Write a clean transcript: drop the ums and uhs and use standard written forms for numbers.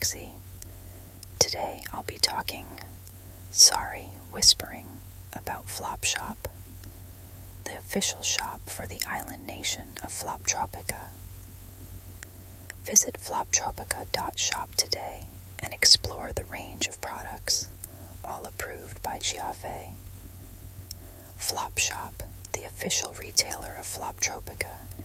Roxy. Today I'll be whispering about Flopshop, the official shop for the island nation of Floptropica. Visit floptropica.shop today and explore the range of products, all approved by Giave. Flopshop, the official retailer of Floptropica,